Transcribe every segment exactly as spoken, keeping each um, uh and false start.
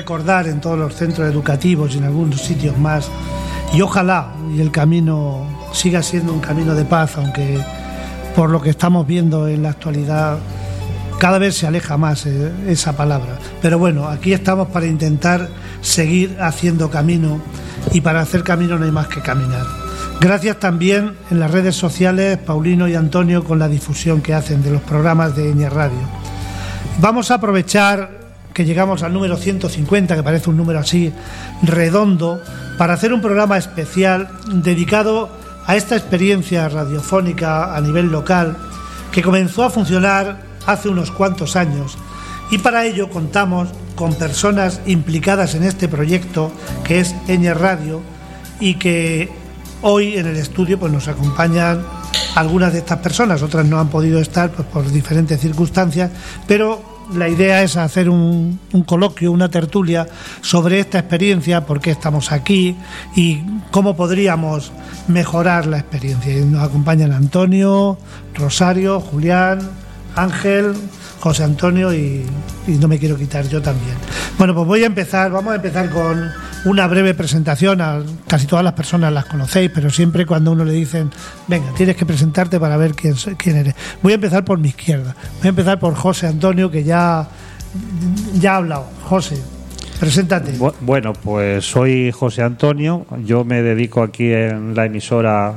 recordar en todos los centros educativos y en algunos sitios más, y ojalá y el camino siga siendo un camino de paz, aunque por lo que estamos viendo en la actualidad cada vez se aleja más eh, esa palabra. Pero bueno, aquí estamos para intentar seguir haciendo camino, y para hacer camino no hay más que caminar. Gracias también en las redes sociales, Paulino y Antonio, con la difusión que hacen de los programas de Eñe Radio. Vamos a aprovechar que llegamos al número ciento cincuenta, que parece un número así redondo, para hacer un programa especial dedicado a esta experiencia radiofónica a nivel local que comenzó a funcionar hace unos cuantos años, y para ello contamos con personas implicadas en este proyecto que es Eñe Radio, y que hoy en el estudio pues nos acompañan algunas de estas personas, otras no han podido estar pues por diferentes circunstancias, pero la idea es hacer un, un coloquio, una tertulia sobre esta experiencia, por qué estamos aquí y cómo podríamos mejorar la experiencia. Y nos acompañan Antonio, Rosario, Julián, Ángel, José Antonio y, y no me quiero quitar yo también. Bueno, pues voy a empezar, vamos a empezar con una breve presentación. A casi todas las personas las conocéis, pero siempre cuando uno le dicen, venga, tienes que presentarte para ver quién, quién eres. Voy a empezar por mi izquierda. Voy a empezar por José Antonio, que ya, ya ha hablado. José, preséntate. Bueno, pues soy José Antonio. Yo me dedico aquí en la emisora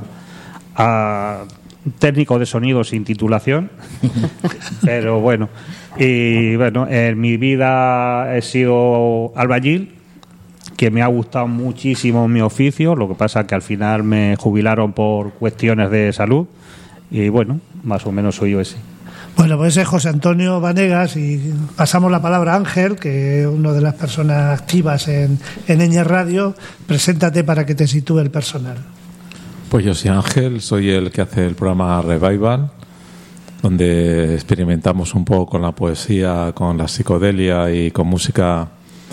a técnico de sonido sin titulación, pero bueno, y bueno, en mi vida he sido albañil, que me ha gustado muchísimo mi oficio, lo que pasa que al final me jubilaron por cuestiones de salud, y bueno, más o menos soy yo ese. Bueno, pues ese es José Antonio Vanegas, y pasamos la palabra a Ángel, que es una de las personas activas en, en Eñe Radio. Preséntate para que te sitúe el personal. Pues yo soy Ángel, soy el que hace el programa Revival, donde experimentamos un poco con la poesía, con la psicodelia y con música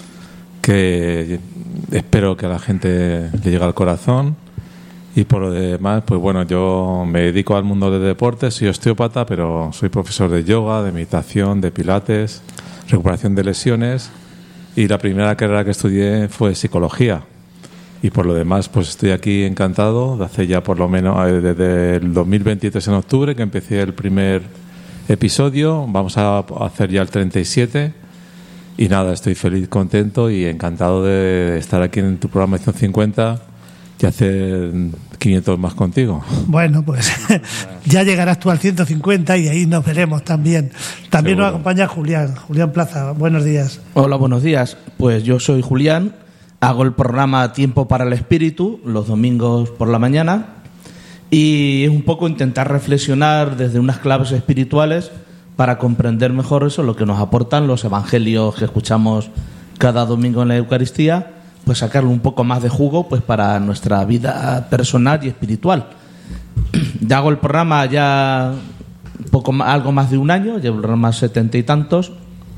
que espero que a la gente le llegue al corazón. Y por lo demás, pues bueno, yo me dedico al mundo del deporte, soy osteópata, pero soy profesor de yoga, de meditación, de pilates, recuperación de lesiones, y la primera carrera que estudié fue psicología. Y por lo demás, pues estoy aquí encantado, de hace ya por lo menos desde el dos mil veintitrés en octubre, que empecé el primer episodio. Vamos a hacer ya el treinta y siete. Y nada, estoy feliz, contento y encantado de estar aquí en tu programa ciento cincuenta y hacer quinientos más contigo. Bueno, pues ya llegarás tú al ciento cincuenta y ahí nos veremos también. También Seguro. Nos acompaña Julián. Julián Plaza, buenos días. Hola, buenos días. Pues yo soy Julián. Hago el programa Tiempo para el Espíritu los domingos por la mañana, y es un poco intentar reflexionar desde unas claves espirituales para comprender mejor eso, lo que nos aportan los evangelios que escuchamos cada domingo en la Eucaristía, pues sacarle un poco más de jugo pues para nuestra vida personal y espiritual. Ya hago el programa ya un poco más, algo más de un año, llevo el programa setenta y tantos.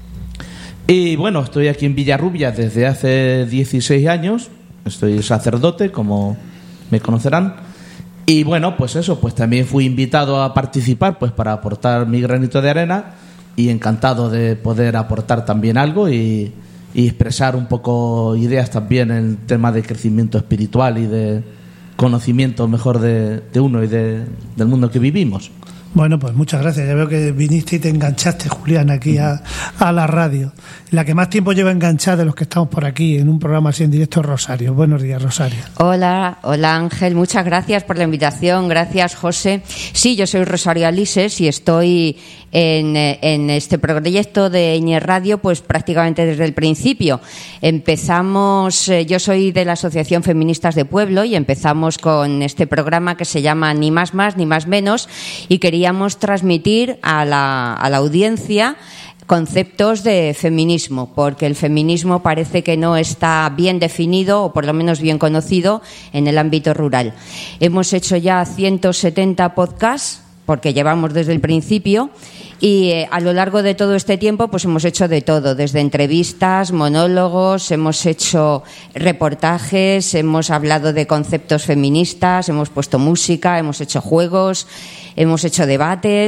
Y bueno, estoy aquí en Villarrubia desde hace dieciséis años, estoy sacerdote, como me conocerán. Y bueno, pues eso, pues también fui invitado a participar pues para aportar mi granito de arena, y encantado de poder aportar también algo y, y expresar un poco ideas también en el tema de crecimiento espiritual y de conocimiento mejor de, de uno y de, del mundo que vivimos. Bueno, pues muchas gracias. Ya veo que viniste y te enganchaste, Julián, aquí a, a la radio. La que más tiempo lleva enganchada de los que estamos por aquí en un programa así en directo es Rosario. Buenos días, Rosario. Hola, hola Ángel. Muchas gracias por la invitación. Gracias, José. Sí, yo soy Rosario Alises y estoy en, en este proyecto de Eñe Radio pues prácticamente desde el principio. Empezamos, eh, yo soy de la Asociación Feministas de Pueblo y empezamos con este programa que se llama Ni Más Más, Ni Más Menos, y quería Queríamos transmitir a la, a la audiencia conceptos de feminismo, porque el feminismo parece que no está bien definido o por lo menos bien conocido en el ámbito rural. Hemos hecho ya ciento setenta podcasts, porque llevamos desde el principio, y eh, a lo largo de todo este tiempo pues hemos hecho de todo, desde entrevistas, monólogos, hemos hecho reportajes, hemos hablado de conceptos feministas, hemos puesto música, hemos hecho juegos, hemos hecho debates,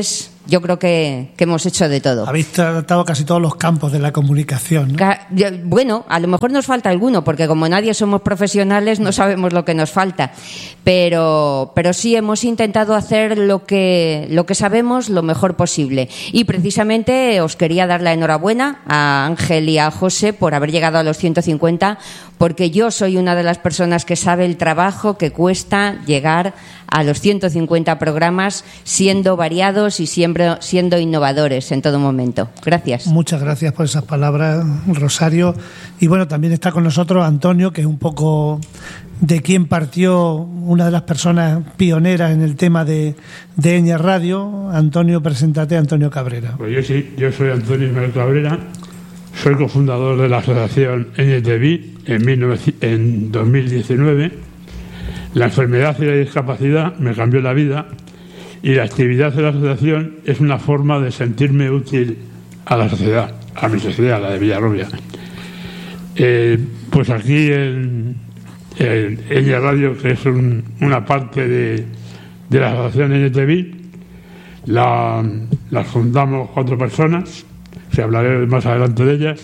yo creo que, que hemos hecho de todo. Habéis tratado casi todos los campos de la comunicación, ¿no? Ca- Bueno, a lo mejor nos falta alguno, porque como nadie somos profesionales no sabemos lo que nos falta, pero, pero sí hemos intentado hacer lo que, lo que sabemos lo mejor posible. Y precisamente os quería dar la enhorabuena a Ángel y a José por haber llegado a los ciento cincuenta, porque yo soy una de las personas que sabe el trabajo que cuesta llegar a los ciento cincuenta programas, siendo variados y siempre siendo innovadores en todo momento. Gracias. Muchas gracias por esas palabras, Rosario. Y bueno, también está con nosotros Antonio, que es un poco de quien partió una de las personas pioneras en el tema de, de Ñ Radio. Antonio, preséntate, Antonio Cabrera. Pues yo sí, yo soy Antonio Ismael Cabrera, soy cofundador de la asociación N T V I en, mil novecientos, en dos mil diecinueve. La enfermedad y la discapacidad me cambió la vida y la actividad de la asociación es una forma de sentirme útil a la sociedad, a mi sociedad, la de Villarrubia. Eh, pues aquí en, en Ñ Radio, que es un, una parte de, de la asociación N T V I, la, la fundamos cuatro personas, se hablaré más adelante de ellas,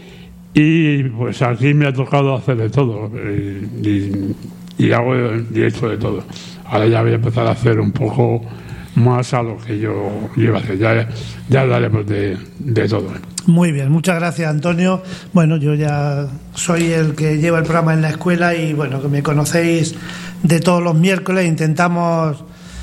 y pues aquí me ha tocado hacer de todo. Eh, y, y hago y he hecho de todo. Ahora ya voy a empezar a hacer un poco más a lo que yo iba a hacer. Ya, ya hablaremos de, de todo. Muy bien, muchas gracias, Antonio. Bueno, yo ya soy el que lleva el programa en la escuela y bueno, que me conocéis de todos los miércoles. Intentamos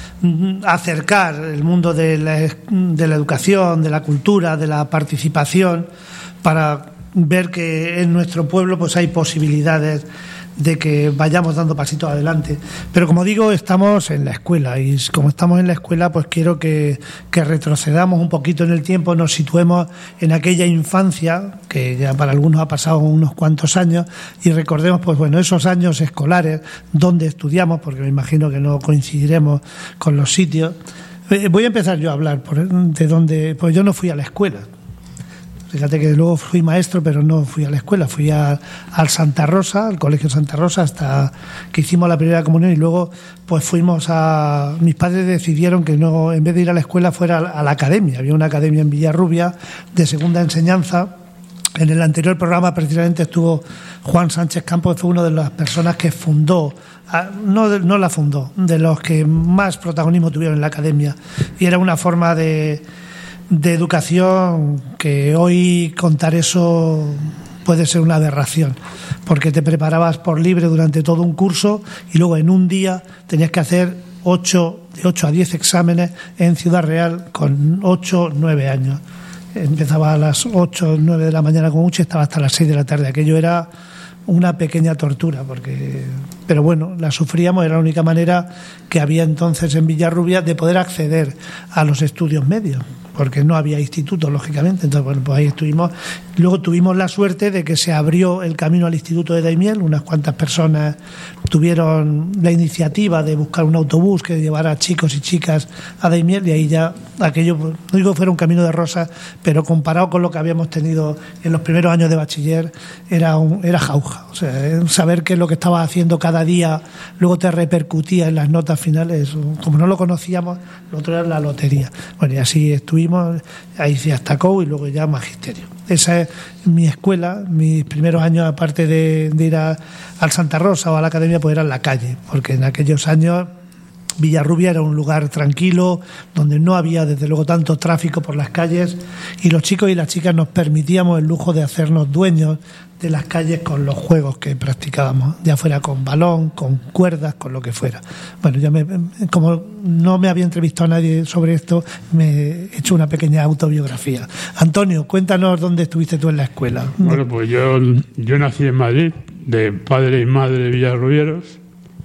acercar el mundo de la, de la educación, de la cultura, de la participación, para ver que en nuestro pueblo pues hay posibilidades de que vayamos dando pasitos adelante. Pero como digo, estamos en la escuela y como estamos en la escuela, pues quiero que, que retrocedamos un poquito en el tiempo, nos situemos en aquella infancia, que ya para algunos ha pasado unos cuantos años, y recordemos pues bueno esos años escolares donde estudiamos, porque me imagino que no coincidiremos con los sitios. Eh, voy a empezar yo a hablar por, de dónde, pues yo no fui a la escuela. Fíjate que luego fui maestro, pero no fui a la escuela, fui a, al Santa Rosa, al Colegio Santa Rosa, hasta que hicimos la primera comunión y luego pues fuimos a... Mis padres decidieron que no, en vez de ir a la escuela, fuera a la academia. Había una academia en Villarrubia de segunda enseñanza. En el anterior programa precisamente estuvo Juan Sánchez Campos, fue una de las personas que fundó, no, no la fundó, de los que más protagonismo tuvieron en la academia. Y era una forma de... de educación que hoy contar eso puede ser una aberración, porque te preparabas por libre durante todo un curso y luego en un día tenías que hacer ocho, de ocho a diez exámenes en Ciudad Real con ocho, nueve años. Empezaba a las ocho, nueve de la mañana como mucho y estaba hasta las seis de la tarde. Aquello era una pequeña tortura, porque pero bueno, la sufríamos, era la única manera que había entonces en Villarrubia de poder acceder a los estudios medios, porque no había instituto, lógicamente. Entonces, bueno, pues ahí estuvimos. Luego tuvimos la suerte de que se abrió el camino al Instituto de Daimiel. Unas cuantas personas tuvieron la iniciativa de buscar un autobús que llevara a chicos y chicas a Daimiel, y ahí ya aquello, no digo que fuera un camino de rosas, pero comparado con lo que habíamos tenido en los primeros años de bachiller, era, un, era jauja. O sea, saber que lo que estabas haciendo cada día luego te repercutía en las notas finales, como no lo conocíamos, lo otro era la lotería. Bueno, y así estuvimos. Ahí se destacó y luego ya magisterio. Esa es mi escuela. Mis primeros años, aparte de, de ir a, al Santa Rosa o a la academia, pues era en la calle, porque en aquellos años Villarrubia era un lugar tranquilo, donde no había desde luego tanto tráfico por las calles, y los chicos y las chicas nos permitíamos el lujo de hacernos dueños de las calles con los juegos que practicábamos, ya fuera con balón, con cuerdas, con lo que fuera. Bueno, ya me, como no me había entrevistado a nadie sobre esto, me he hecho una pequeña autobiografía. Antonio, cuéntanos dónde estuviste tú en la escuela. Bueno, pues yo, yo nací en Madrid, de padre y madre villarrubieros,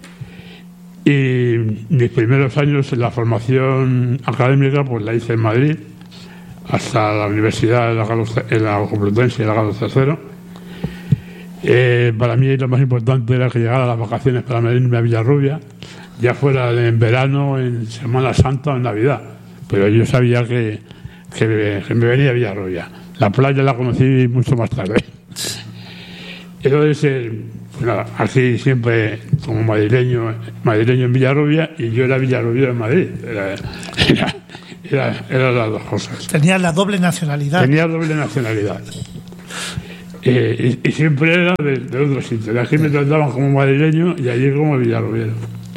y mis primeros años en la formación académica pues la hice en Madrid, hasta la Universidad de la, en la Complutense y la Carlos tercero. Eh, para mí lo más importante era que llegara las vacaciones para venirme a Villarrubia, ya fuera en verano, en Semana Santa o en Navidad, pero yo sabía que, que, que me venía a Villarrubia. La playa la conocí mucho más tarde. Entonces, eh, pues nada, aquí siempre como madrileño, madrileño en Villarrubia, y yo era villarrubiero en Madrid. Era, era, Era, eran las dos cosas. Tenía la doble nacionalidad. Tenía doble nacionalidad. Eh, y, y siempre era de, de otro sitio. De aquí me trataban como madrileño y allí como villarrobiero.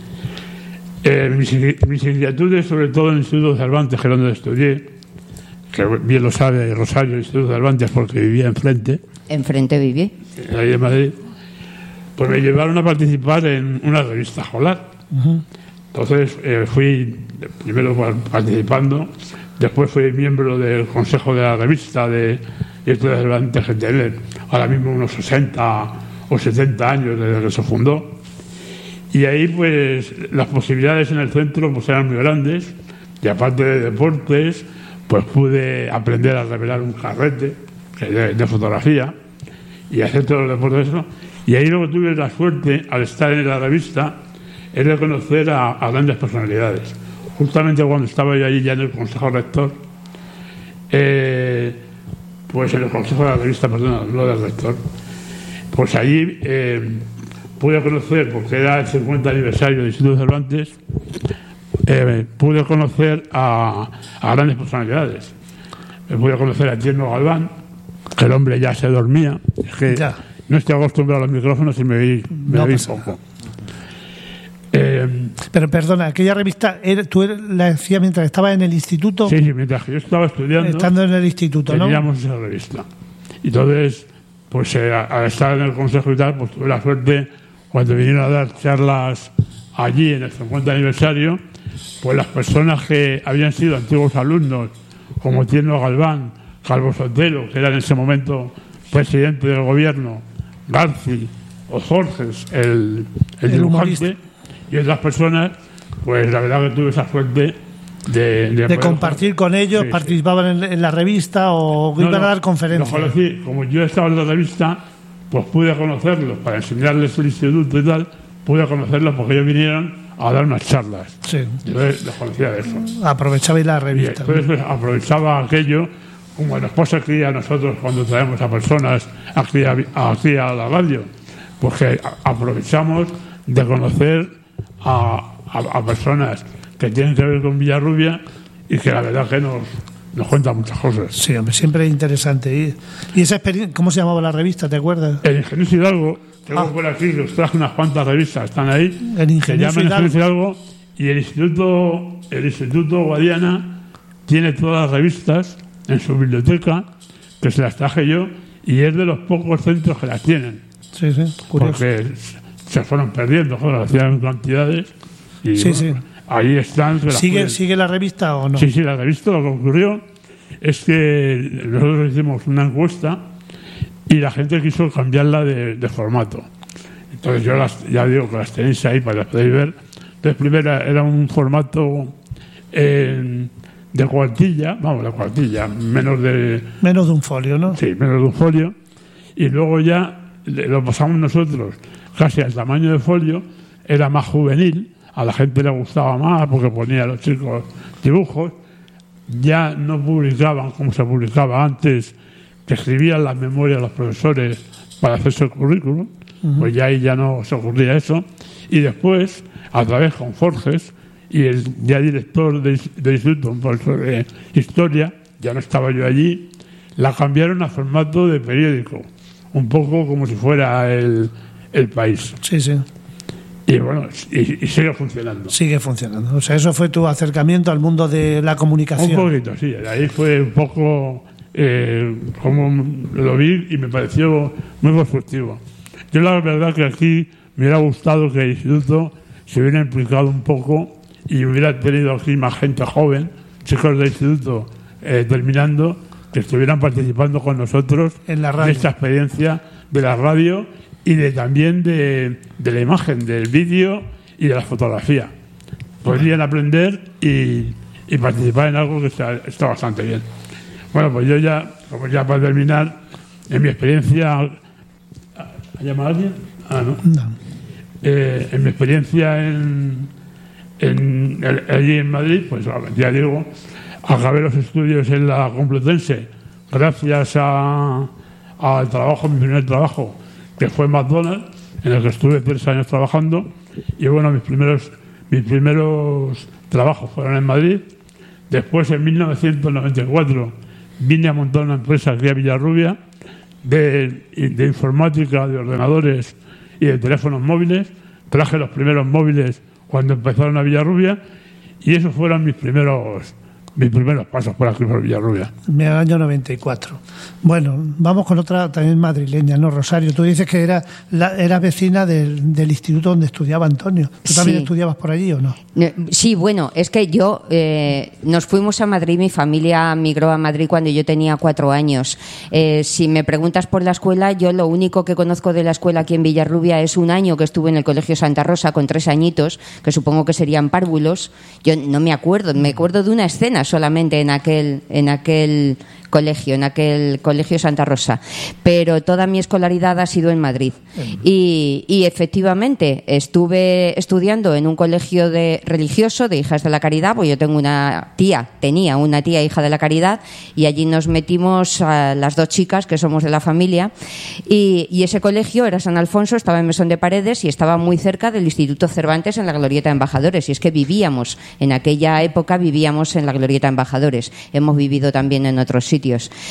Eh, mis, mis inquietudes, sobre todo en el Instituto Cervantes, que es donde estudié, que bien lo sabe Rosario, el Instituto Cervantes, porque vivía enfrente. Enfrente viví. Ahí en Madrid. Pues me llevaron a participar en una revista escolar. Uh-huh. Entonces eh, fui primero participando, después fui miembro del consejo de la revista de Instituto Cervantes que tiene ahora mismo unos sesenta o setenta años desde que se fundó. Y ahí pues las posibilidades en el centro pues eran muy grandes, y aparte de deportes pues pude aprender a revelar un carrete de, de fotografía y hacer todos los deportes eso. Y ahí luego tuve la suerte, al estar en la revista, es de conocer a, a grandes personalidades. Justamente cuando estaba yo allí ya en el consejo rector, eh, pues en el consejo de la revista, perdón, no del rector, pues allí eh, pude conocer, porque era el cincuenta aniversario del Instituto Cervantes, eh, pude conocer a, a grandes personalidades. Me pude conocer a Tierno Galván, que el hombre ya se dormía. Es que ya. No estoy acostumbrado a los micrófonos y me vi, me no vi poco. Eh, Pero perdona, aquella revista, ¿tú la hacías mientras estabas en el instituto? Sí, sí, mientras que yo estaba estudiando. Estando en el instituto, ¿no? Teníamos esa revista. Y entonces, pues eh, al estar en el consejo y tal, pues tuve la suerte, cuando vinieron a dar charlas allí en el cincuenta aniversario, pues las personas que habían sido antiguos alumnos, como Tierno Galván, Calvo Sotelo, que era en ese momento presidente del gobierno, Garci o Jorges, el, el, el dibujante, y otras personas, pues la verdad que tuve esa suerte de, de, de compartir con ellos, sí, participaban sí. En, en la revista o no, iban no, a dar conferencias. Lo conocí, como yo estaba en la revista, pues pude conocerlos para enseñarles el instituto y tal, pude conocerlos porque ellos vinieron a dar unas charlas. Sí. Yo les conocía de eso. Aprovechabais la revista. Y entonces, pues, aprovechaba aquello, como nos pasa aquí a nosotros cuando traemos a personas aquí a, aquí a la radio, pues que aprovechamos de conocer a, a, a personas que tienen que ver con Villarrubia y que la verdad que nos, nos cuentan muchas cosas. Sí, hombre, siempre es interesante. ¿Y, y esa experiencia, cómo se llamaba la revista, te acuerdas? El Ingenioso Hidalgo, tengo ah. por aquí, que os traje unas cuantas revistas, están ahí. El Ingenioso se llama Hidalgo. Hidalgo. Y el Instituto, el Instituto Guadiana tiene todas las revistas en su biblioteca, que se las traje yo, y es de los pocos centros que las tienen. Sí, sí, curioso. Porque se fueron perdiendo, joder, las hacían en cantidades. Y sí, bueno, sí. Ahí están. ¿Sigue, ¿Sigue la revista o no? Sí, sí, la revista. Lo que ocurrió es que nosotros hicimos una encuesta y la gente quiso cambiarla de, de formato. Entonces yo las, ya digo que las tenéis ahí para que las podáis ver. Entonces primero era un formato eh, de cuartilla, vamos, de cuartilla, menos de... Menos de un folio, ¿no? Sí, menos de un folio. Y luego ya lo pasamos nosotros casi al tamaño de folio, era más juvenil, a la gente le gustaba más porque ponía a los chicos dibujos. Ya no publicaban como se publicaba antes, que escribían las memorias los profesores para hacerse el currículum. Uh-huh. Pues ya ahí ya no se ocurría eso. Y después, a través con Forges y el ya director del de instituto, un profesor de historia, ya no estaba yo allí, la cambiaron a formato de periódico, un poco como si fuera el, el País. Sí, sí. Y bueno, y, y sigue funcionando. Sigue funcionando. O sea, eso fue tu acercamiento al mundo de la comunicación. Un poquito, sí. Ahí fue un poco eh, como lo vi y me pareció muy constructivo. Yo la verdad que aquí me hubiera gustado que el instituto se hubiera implicado un poco y hubiera tenido aquí más gente joven, chicos del instituto eh, terminando, que estuvieran participando con nosotros en la radio, de esta experiencia de la radio y de también de, de la imagen, del vídeo y de la fotografía. Podrían aprender y, y participar en algo que está, está bastante bien. Bueno, pues yo ya, como ya para terminar, en mi experiencia... ¿Ha llamado alguien? Ah, no. No. Eh, en mi experiencia en, en, en, allí en Madrid, pues ya digo, acabé los estudios en la Complutense gracias a, al trabajo, mi primer trabajo, que fue McDonald's, en el que estuve tres años trabajando. Y bueno, mis primeros, mis primeros trabajos fueron en Madrid. Después, en mil novecientos noventa y cuatro, vine a montar una empresa aquí a Villarrubia de, de informática, de ordenadores y de teléfonos móviles. Traje los primeros móviles cuando empezaron a Villarrubia y esos fueron mis primeros mis primeros pasos por aquí por Villarrubia. En el año noventa y cuatro. Bueno, vamos con otra también madrileña, ¿no, Rosario? Tú dices que era la, era vecina del, del instituto donde estudiaba Antonio. ¿Tú también Sí. estudiabas por allí o no? Sí, bueno, es que yo eh, nos fuimos a Madrid, mi familia migró a Madrid cuando yo tenía cuatro años. Eh, si me preguntas por la escuela, yo lo único que conozco de la escuela aquí en Villarrubia es un año que estuve en el Colegio Santa Rosa con tres añitos, que supongo que serían párvulos. Yo no me acuerdo, me acuerdo de una escena solamente en aquel, en aquel colegio, en aquel Colegio Santa Rosa, pero toda mi escolaridad ha sido en Madrid. Y, y efectivamente estuve estudiando en un colegio de religioso de Hijas de la Caridad, pues yo tengo una tía, tenía una tía hija de la Caridad, y allí nos metimos a las dos chicas que somos de la familia, y, y ese colegio era San Alfonso, estaba en Mesón de Paredes y estaba muy cerca del Instituto Cervantes en la Glorieta de Embajadores, y es que vivíamos, en aquella época vivíamos en la Glorieta de Embajadores, hemos vivido también en otros sitios.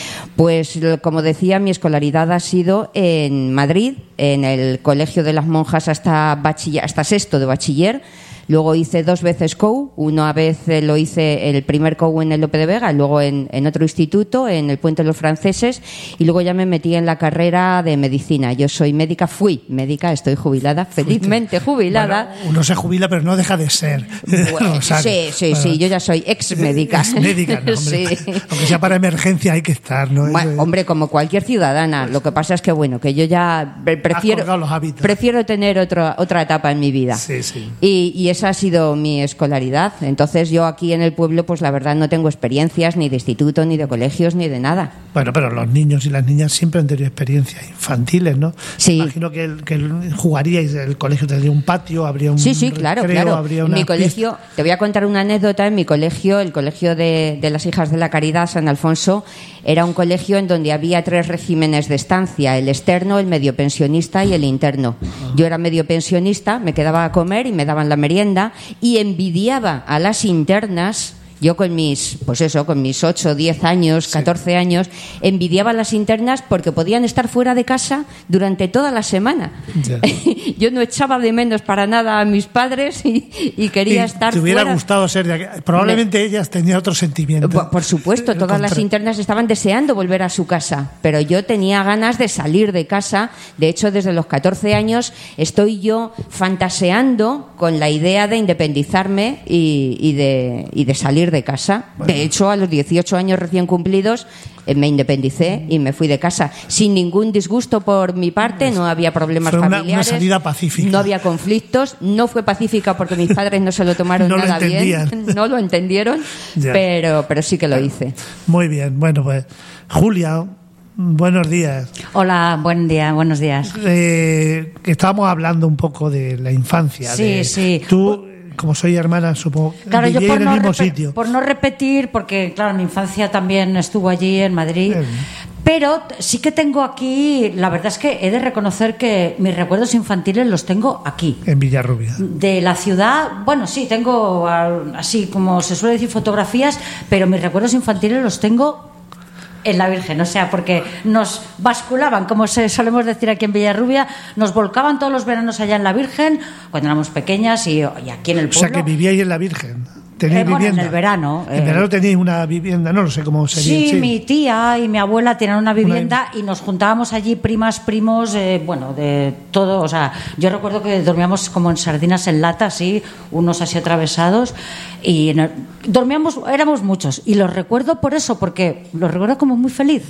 Pues, como decía, mi escolaridad ha sido en Madrid, en el Colegio de las Monjas hasta, bachiller, hasta sexto de bachiller. Luego hice dos veces C O U, una vez lo hice el primer C O U en el Lope de Vega, luego en, en otro instituto, en el Puente de los Franceses, y luego ya me metí en la carrera de medicina. Yo soy médica, fui médica, estoy jubilada, felizmente jubilada. Bueno, uno se jubila, pero no deja de ser. Bueno, sí, sí, bueno, sí, yo ya soy ex médica. Ex médica, no, hombre, Sí. aunque sea para emergencia hay que estar, ¿no? Bueno, Eso- hombre, como cualquier ciudadana. Lo que pasa es que, bueno, que yo ya pre- prefiero, colgado los hábitos. prefiero tener otro, otra etapa en mi vida. Sí, sí. Y, y esa ha sido mi escolaridad. Entonces yo aquí en el pueblo, pues la verdad no tengo experiencias ni de instituto, ni de colegios, ni de nada. Bueno, pero los niños y las niñas siempre han tenido experiencias infantiles, ¿no? Sí. Imagino que, el, que el- jugaríais, el colegio tendría un patio, habría un Sí, sí, claro, recreo, claro. habría En una mi colegio, te voy a contar una anécdota. En mi colegio, el colegio de, de las Hijas de la Caridad, San Alfonso, era un colegio en donde había tres regímenes de estancia: el externo, el medio pensionista y el interno. Yo era medio pensionista, me quedaba a comer y me daban la merienda, y envidiaba a las internas. Yo con mis, pues eso, con mis ocho, diez años, catorce años, envidiaba a las internas porque podían estar fuera de casa durante toda la semana. Ya. Yo no echaba de menos para nada a mis padres y, y quería Y estar te hubiera fuera. gustado ser de aquí. Probablemente ellas tenían otro sentimiento. Por, por supuesto, El todas las contra- internas estaban deseando volver a su casa, pero yo tenía ganas de salir de casa. De hecho, desde los catorce años estoy yo fantaseando con la idea de independizarme y, y, de, y de salir de casa. De hecho, a los dieciocho años recién cumplidos eh, me independicé y me fui de casa sin ningún disgusto por mi parte. No había problemas Fue una- una familiares, salida pacífica. no había conflictos. No fue pacífica porque mis padres no se lo tomaron No lo nada bien, entendían. no lo entendieron, Ya. pero, pero sí que lo hice. Muy bien, bueno, pues Julia, buenos días. Hola, buen día, buenos días. Eh, que estábamos hablando un poco de la infancia. Sí, de- sí. Tú, como soy hermana, supongo, Claro, yo vivíais por en el no, mismo repe- sitio. por no repetir, porque claro, mi infancia también estuvo allí en Madrid, Bien. pero t- sí que tengo aquí, la verdad es que he de reconocer que mis recuerdos infantiles los tengo aquí. En Villarrubia. De la ciudad, bueno, sí, tengo ah, así como se suele decir fotografías, pero mis recuerdos infantiles los tengo en la Virgen, o sea, porque nos basculaban, como se solemos decir aquí en Villarrubia, nos volcaban todos los veranos allá en la Virgen, cuando éramos pequeñas y, y aquí en el O pueblo. sea, que vivíais en la Virgen. Tenéis Eh, bueno, vivienda. en el verano, En eh. verano tenéis una vivienda, no lo sé cómo sería. Sí, mi tía y mi abuela tenían una vivienda Una- y nos juntábamos allí primas, primos, eh, bueno, de todo. O sea, yo recuerdo que dormíamos como en sardinas en lata, así, unos así atravesados. Y en el- dormíamos, éramos muchos. Y los recuerdo por eso, porque los recuerdo como muy feliz.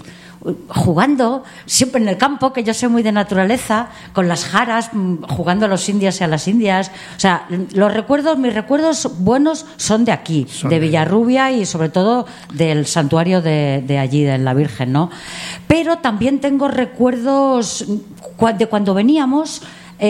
Jugando, siempre en el campo, que yo soy muy de naturaleza, con las jaras, mm, jugando a los indias y a las indias. O sea, los recuerdos, mis recuerdos buenos son de aquí, Son de de- Villarrubia y sobre todo del santuario de, de allí, de la Virgen, ¿no? Pero también tengo recuerdos cua- de cuando veníamos,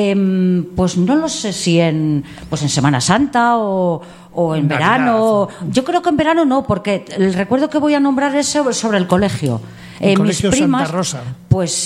em, pues no lo sé si en, pues en Semana Santa o, o en Navidad. verano. Yo creo que en verano no, porque el recuerdo que voy a nombrar es sobre, sobre el colegio. El Eh, colegio mis primas, Santa Rosa. pues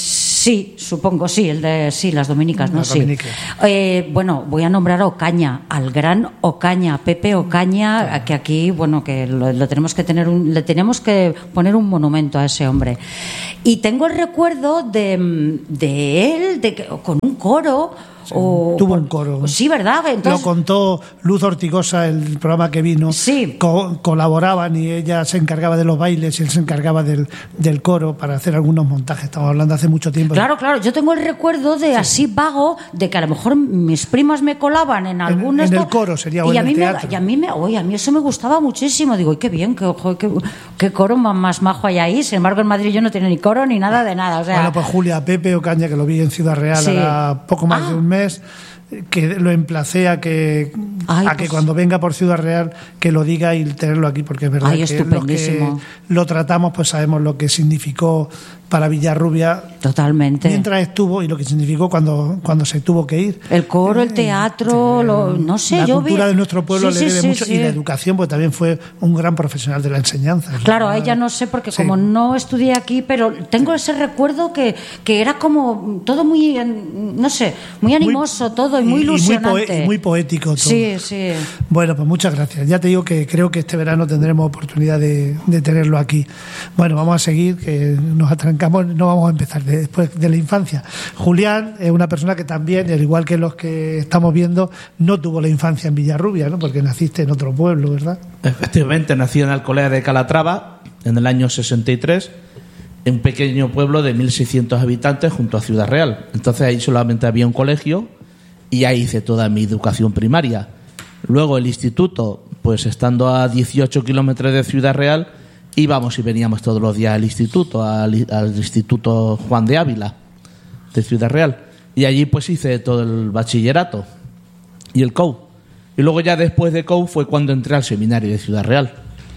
Sí, supongo, sí, el de sí, las dominicas, ¿no? Las Sí. dominicas. Eh, bueno, voy a nombrar a Ocaña, al gran Ocaña, Pepe Ocaña, claro. Que aquí, bueno, que lo, lo tenemos que tener, un, le tenemos que poner un monumento a ese hombre. Y tengo el recuerdo de, de él, de que, con un coro. Sí, o, tuvo un coro. Sí, ¿verdad? Entonces, lo contó Luz Ortigosa, el programa que vino. Sí. Co- colaboraban y ella se encargaba de los bailes y él se encargaba del, del coro para hacer algunos montajes. Estamos hablando hace mucho tiempo. Claro, claro. Yo tengo el recuerdo de sí. así vago de que a lo mejor mis primas me colaban en algún en, en esto, el coro sería o y en a mí el me, teatro. y a mí me, oye, a mí eso me gustaba muchísimo. Digo, y qué bien, qué, qué, qué coro más, más majo hay ahí. Sin embargo, en Madrid yo no tenía ni coro ni nada de nada. O sea, bueno, pues Julia, Pepe Ocaña, que lo vi en Ciudad Real sí. ahora poco más ah. de un mes, que lo emplacé a que Ay, a pues, que cuando venga por Ciudad Real que lo diga y tenerlo aquí, porque es verdad ay, que los que lo tratamos pues sabemos lo que significó para Villarrubia totalmente mientras estuvo y lo que significó cuando cuando se tuvo que ir. El coro, el teatro, sí, lo, no sé, la yo cultura vi... de nuestro pueblo sí, le debe sí, mucho sí, y sí. la educación, porque también fue un gran profesional de la enseñanza. Claro, o sea, a ella no sé porque sí. como no estudié aquí, pero tengo ese recuerdo que, que era como todo muy, no sé, muy animoso muy, todo y muy ilusionante. Y muy, poe- y muy poético todo. Sí, sí. Bueno, pues muchas gracias. Ya te digo que creo que este verano tendremos oportunidad de, de tenerlo aquí. Bueno, vamos a seguir, que nos atrancamos, no vamos a empezar de, después de la infancia. Julián es una persona que también, al igual que los que estamos viendo, no tuvo la infancia en Villarrubia, ¿no? Porque naciste en otro pueblo, ¿verdad? Efectivamente, nací en Alcolea de Calatrava en el año sesenta y tres, en un pequeño pueblo de mil seiscientos habitantes junto a Ciudad Real. Entonces ahí solamente había un colegio y ahí hice toda mi educación primaria. Luego el instituto, pues estando a dieciocho kilómetros de Ciudad Real, íbamos y veníamos todos los días al instituto, al, al Instituto Juan de Ávila de Ciudad Real. Y allí pues hice todo el bachillerato y el C O U. Y luego ya después de C O U fue cuando entré al seminario de Ciudad Real,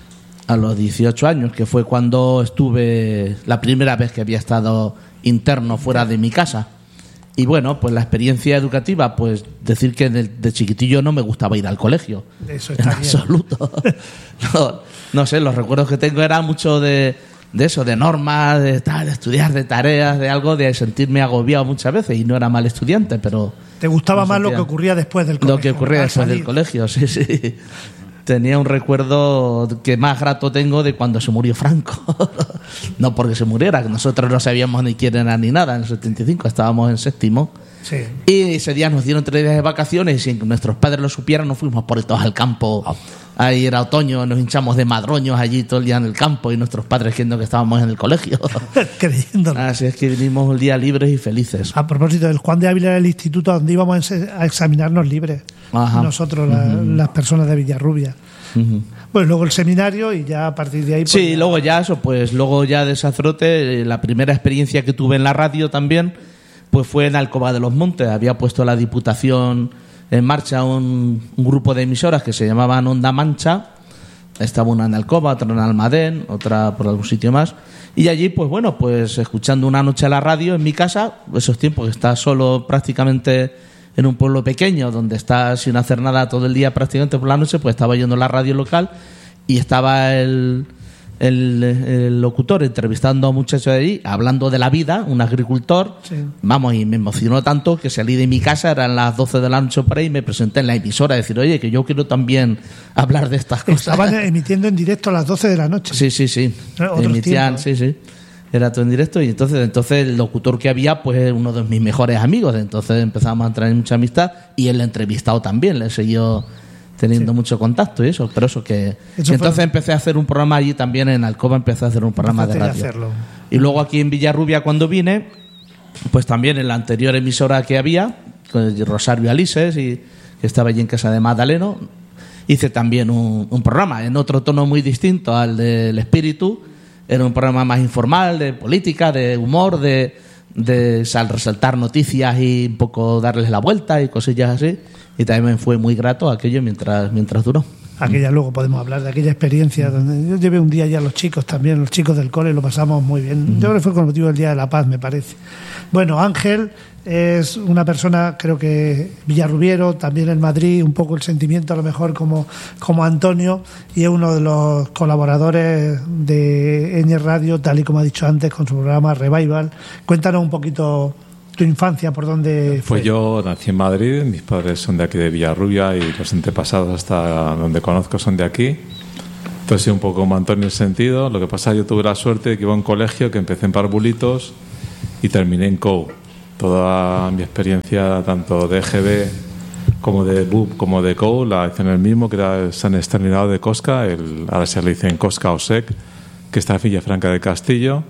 a los dieciocho años, que fue cuando estuve la primera vez que había estado interno fuera de mi casa. Y bueno, pues la experiencia educativa, pues decir que de, de chiquitillo no me gustaba ir al colegio. Eso en está bien. absoluto. No, no sé, los recuerdos que tengo eran mucho de, de eso, de normas, de, tal, de estudiar, de tareas, de algo, de sentirme agobiado muchas veces. Y no era mal estudiante, pero... ¿Te gustaba no más lo sentía- que ocurría después del colegio? Lo que ocurría al después del salir? colegio, sí, sí. Tenía un recuerdo que más grato tengo de cuando se murió Franco. No porque se muriera, que nosotros no sabíamos ni quién era ni nada. En el setenta y cinco estábamos en séptimo. Sí. Y ese día nos dieron tres días de vacaciones y sin que nuestros padres lo supieran nos fuimos por todos al campo. Ahí era otoño, nos hinchamos de madroños allí todo el día en el campo y nuestros padres creyendo que estábamos en el colegio. Creyéndolo. Así es que vinimos un día libres y felices. A propósito, del Juan de Ávila era el instituto donde íbamos a ense- a examinarnos libres. Ajá. Nosotros, la- las personas de Villarrubia. Ujú. Bueno, luego el seminario y ya a partir de ahí... pues, Sí, ya- luego ya eso, pues luego ya de Sazote, eh, la primera experiencia que tuve en la radio también, pues fue en Alcoba de los Montes. Había puesto la Diputación en marcha un, un grupo de emisoras que se llamaban Onda Mancha. Estaba una en Alcoba, otra en Almadén, otra por algún sitio más. Y allí, pues bueno, pues escuchando una noche la radio en mi casa, esos tiempos que estás solo prácticamente en un pueblo pequeño, donde estás sin hacer nada todo el día prácticamente por la noche, pues estaba yendo la radio local y estaba el, el, el locutor entrevistando a un muchacho de allí, hablando de la vida, un agricultor. Sí. Vamos, y me emocionó tanto que salí de mi casa, eran las doce de la noche por ahí, y me presenté en la emisora a decir, oye, que yo quiero también hablar de estas cosas. Estaban emitiendo en directo a las doce de la noche. Sí, sí, sí. Otros Emitían, tiempos, sí, sí. Era todo en directo y entonces, entonces el locutor que había, pues era uno de mis mejores amigos. Entonces empezamos a entrar en mucha amistad y él entrevistado también, le siguió teniendo Sí. mucho contacto y eso. Pero eso que... Eso y entonces fue- empecé a hacer un programa allí también en Alcoba, empecé a hacer un programa de Empezaste a radio. hacerlo. Y luego aquí en Villarrubia cuando vine, pues también en la anterior emisora que había, con Rosario Alises, y que estaba allí en casa de Magdaleno, hice también un, un programa en otro tono muy distinto al del espíritu. Era un programa más informal, de política, de humor, de, de sal- resaltar noticias y un poco darles la vuelta y cosillas así. Y también me fue muy grato aquello mientras, mientras duró. Aquella, luego podemos hablar de aquella experiencia donde yo llevé un día ya a los chicos también, los chicos del cole, lo pasamos muy bien. Yo creo que fue con motivo del Día de la Paz, me parece. Bueno, Ángel es una persona, creo que villarrubiero, también en Madrid, un poco el sentimiento a lo mejor como, como Antonio, y es uno de los colaboradores de Ñ Radio, tal y como ha dicho antes, con su programa Revival. Cuéntanos un poquito tu infancia, por dónde fue. Pues yo nací en Madrid, mis padres son de aquí de Villarrubia y los antepasados hasta donde conozco son de aquí. Entonces sí, un poco como Antonio en el sentido. Lo que pasa, yo tuve la suerte de que iba a un colegio que empecé en Parvulitos y terminé en C O U. Toda mi experiencia, tanto de E G B como de B U P como de C O U, la hice en el mismo, que era San Exterminado de Cosca, el, ahora se le dice en Cosca o S E C, que está en Villafranca del Castillo.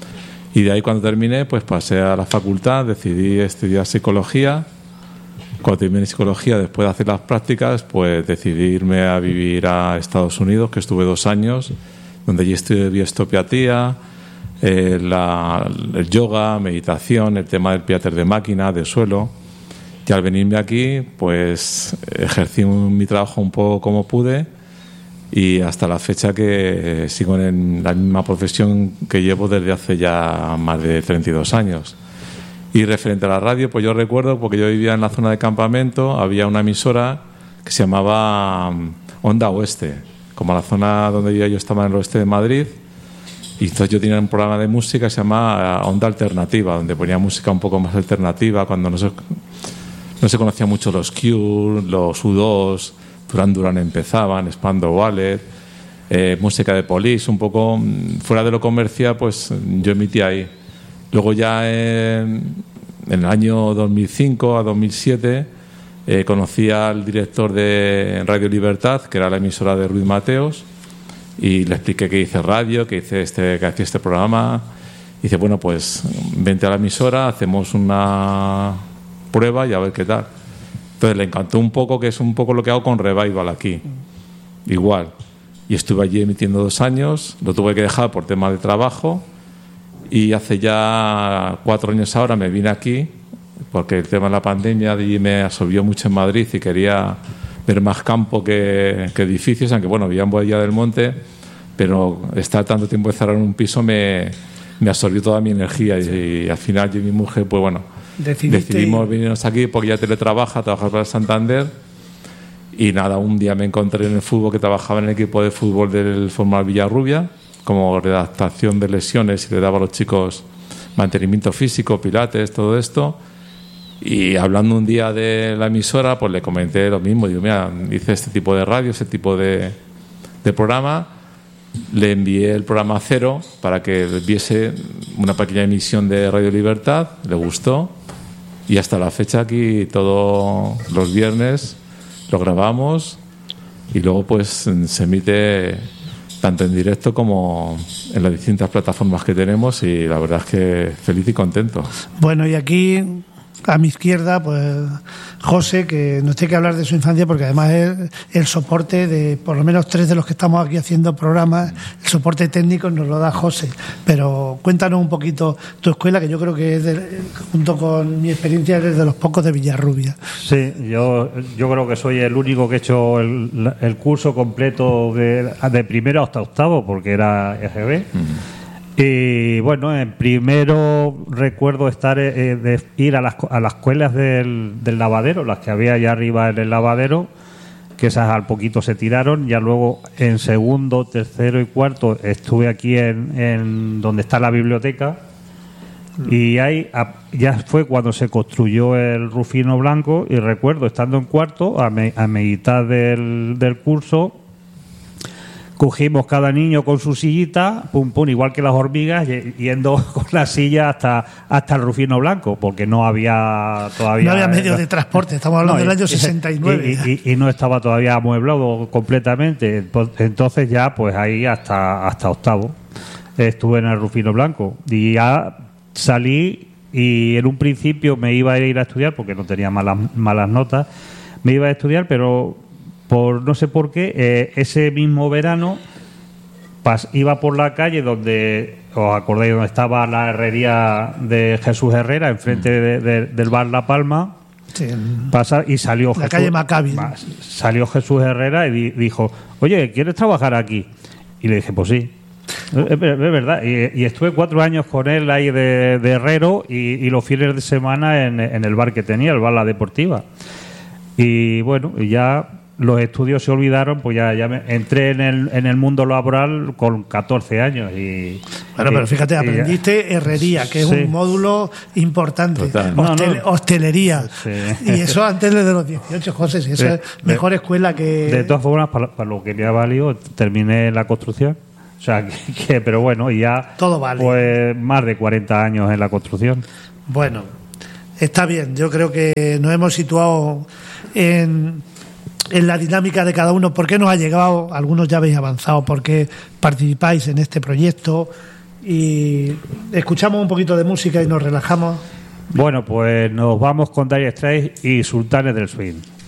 Y de ahí, cuando terminé, pues pasé a la facultad, decidí estudiar psicología. Cuando terminé psicología, después de hacer las prácticas, pues decidí irme a vivir a Estados Unidos, que estuve dos años, donde allí estudié osteopatía, eh, la, el yoga, meditación, el tema del pilates de máquina, de suelo. Y al venirme aquí, pues ejercí un, mi trabajo un poco como pude, y hasta la fecha que sigo en la misma profesión que llevo desde hace ya más de treinta y dos años. Y referente a la radio, pues yo recuerdo, porque yo vivía en la zona de campamento, había una emisora que se llamaba Onda Oeste, como la zona donde yo estaba en el oeste de Madrid, y entonces yo tenía un programa de música que se llamaba Onda Alternativa, donde ponía música un poco más alternativa, cuando no se, no se conocían mucho los Cure, los U dos, Duran Duran empezaban, Spandau Ballet, eh, música de Police, un poco fuera de lo comercial, pues yo emitía ahí. Luego ya en, en el año dos mil cinco a dos mil siete eh, conocí al director de Radio Libertad, que era la emisora de Ruiz Mateos, y le expliqué que hice radio, que hice este, que hacía este programa. Y dice, bueno, pues vente a la emisora, hacemos una prueba y a ver qué tal. Entonces le encantó un poco, que es un poco lo que hago con Revival aquí. Igual. Y estuve allí emitiendo dos años, lo tuve que dejar por tema de trabajo. Y hace ya cuatro años ahora me vine aquí, porque el tema de la pandemia allí me absorbió mucho en Madrid y quería ver más campo que, que edificios, aunque bueno, vivía en Boadilla del Monte, pero estar tanto tiempo encerrado en un piso me, me absorbió toda mi energía y, y al final yo y mi mujer, pues bueno, Decidiste... decidimos venirnos aquí porque ya teletrabaja, trabajar para el Santander. Y nada, un día me encontré en el fútbol, que trabajaba en el equipo de fútbol del Formal Villarrubia, como redactación de lesiones, y le daba a los chicos mantenimiento físico, pilates, todo esto. Y hablando un día de la emisora, pues le comenté lo mismo. Digo, mira, hice este tipo de radio, este tipo de, de programa. Le envié el programa Cero para que viese una pequeña emisión de Radio Libertad. Le gustó. Y hasta la fecha aquí, todos los viernes, lo grabamos. Y luego pues se emite tanto en directo como en las distintas plataformas que tenemos, y la verdad es que feliz y contento. Bueno, y aquí a mi izquierda, pues José, que nos tiene que hablar de su infancia, porque además es el soporte de, por lo menos tres de los que estamos aquí haciendo programas, el soporte técnico nos lo da José. Pero cuéntanos un poquito tu escuela, que yo creo que es de, junto con mi experiencia, es de los pocos de Villarrubia. Sí, yo, yo creo que soy el único que he hecho el, el curso completo de, de primero hasta octavo, porque era E G B. Uh-huh. Y bueno, en primero recuerdo estar eh, de ir a las, a las escuelas del, del lavadero, las que había allá arriba en el lavadero, que esas al poquito se tiraron. Ya luego en segundo, tercero y cuarto estuve aquí en, en donde está la biblioteca, y ahí a, ya fue cuando se construyó el Rufino Blanco. Y recuerdo estando en cuarto, a, me, a mitad del, del curso, cogimos cada niño con su sillita, pum pum, igual que las hormigas, yendo con la silla hasta hasta el Rufino Blanco, porque no había todavía... No había medios de transporte, estamos hablando no, del año sesenta y nueve. Y, y, y no estaba todavía amueblado completamente. Entonces ya, pues ahí hasta, hasta octavo estuve en el Rufino Blanco. Y ya salí, y en un principio me iba a ir a estudiar, porque no tenía malas, malas notas, me iba a estudiar, pero... por no sé por qué, eh, ese mismo verano pas, iba por la calle donde, os acordáis, donde estaba la herrería de Jesús Herrera, enfrente de, de, del bar La Palma, sí, pasa, y salió la Jesús, calle Maccabi. Salió Jesús Herrera y di, dijo, oye, ¿quieres trabajar aquí? Y le dije, pues sí. Es, es verdad, y, y estuve cuatro años con él ahí de, de herrero y, y los fines de semana en, en el bar que tenía, el bar La Deportiva. Y bueno, y ya los estudios se olvidaron, pues ya, ya me entré en el, en el mundo laboral con catorce años. Y, bueno, y, pero fíjate, aprendiste ya, herrería, que es sí. un módulo importante. Total. Hostel, No, no. Hostelería. Sí. Y eso antes de los dieciocho, José, si esa De- es mejor escuela que... De todas formas, para, para lo que me ha valido, terminé en la construcción. O sea, que, que- pero bueno, y ya Todo vale. pues más de cuarenta años en la construcción. Bueno, está bien. Yo creo que nos hemos situado en, en la dinámica de cada uno. ¿Por qué nos ha llegado? Algunos ya habéis avanzado. ¿Por qué participáis en este proyecto? Y escuchamos un poquito de música y nos relajamos. Bueno, pues nos vamos con Dire Straits y Sultanes del Swing.